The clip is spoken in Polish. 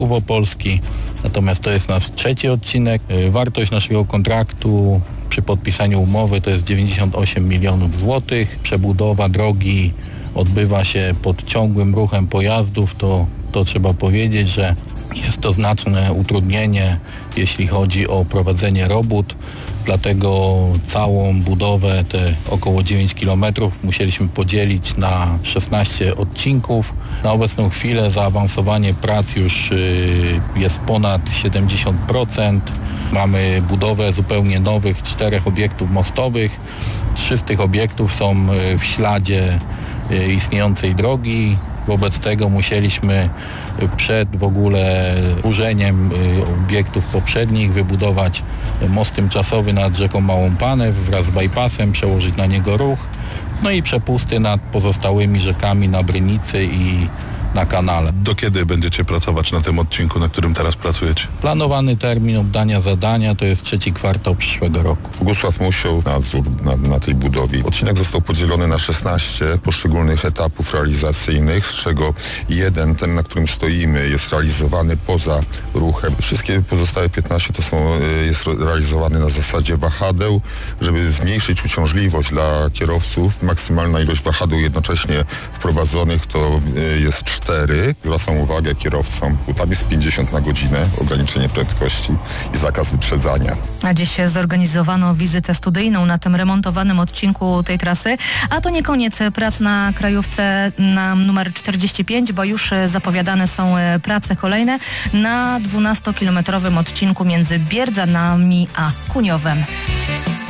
Opolski. Natomiast to jest nasz trzeci odcinek. Wartość naszego kontraktu przy podpisaniu umowy to jest 98 milionów złotych. Przebudowa drogi odbywa się pod ciągłym ruchem pojazdów. To trzeba powiedzieć, że jest to znaczne utrudnienie, jeśli chodzi o prowadzenie robót. Dlatego całą budowę, te około 9 km, musieliśmy podzielić na 16 odcinków. Na obecną chwilę zaawansowanie prac już jest ponad 70%. Mamy budowę zupełnie nowych 4 obiektów mostowych. 3 z tych obiektów są w śladzie istniejącej drogi. Wobec tego musieliśmy przed w ogóle burzeniem obiektów poprzednich wybudować most tymczasowy nad rzeką Małą Panew wraz z bypassem, przełożyć na niego ruch, no i przepusty nad pozostałymi rzekami na Brynicy i na kanale. Do kiedy będziecie pracować na tym odcinku, na którym teraz pracujecie? Planowany termin oddania zadania to jest 3 kwartał przyszłego roku. Bogusław Musiał nadzór na tej budowie. Odcinek został podzielony na 16 poszczególnych etapów realizacyjnych, z czego jeden, ten na którym stoimy, jest realizowany poza ruchem. Wszystkie pozostałe 15 jest realizowane na zasadzie wahadeł, żeby zmniejszyć uciążliwość dla kierowców. Maksymalna ilość wahadeł jednocześnie wprowadzonych to jest 4. Zwracam uwagę kierowcom, bo tam jest 50 na godzinę, ograniczenie prędkości i zakaz wyprzedzania. A dziś zorganizowano wizytę studyjną na tym remontowanym odcinku tej trasy, a to nie koniec prac na krajówce na numer 45, bo już zapowiadane są prace kolejne na 12-kilometrowym odcinku między Bierdzanami a Kuniowem.